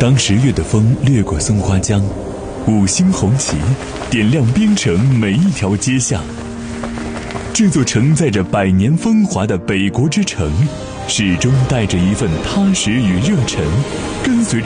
当10月的风掠过松花江，五星红旗点亮边城每一条街巷。这座承载着100年风华的北国之城，始终带着一份踏实与热忱，跟随着